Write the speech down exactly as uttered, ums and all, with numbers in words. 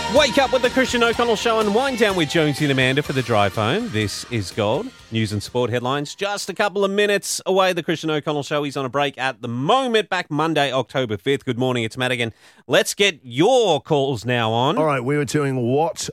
Wake up with the Christian O'Connell Show and wind down with Jonesy and Amanda for the drive home. This is Gold. News and sport headlines. Just a couple of minutes away. The Christian O'Connell Show. He's on a break at the moment. Back Monday, October fifth. Good morning. It's Madigan. Let's get your calls now on. All right, we were doing what